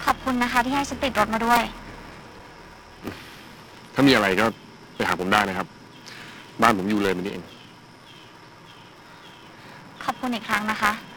ขอบคุณนะคะที่ให้ฉันติดรถมาด้วยถ้ามีอะไรก็ไปหาผมได้นะครับ บ้านผมอยู่เลยมันนี่เองขอบคุณอีกครั้งนะคะ